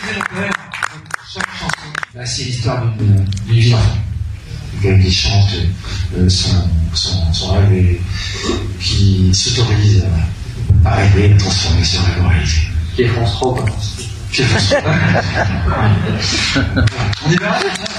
chaque chanson, c'est l'histoire d'une vie d'enfant. Quelqu'un qui chante son rêve et qui s'autorise à rêver, à transformer ce rêve en réalité. Qui est France 3, quoi. On y va.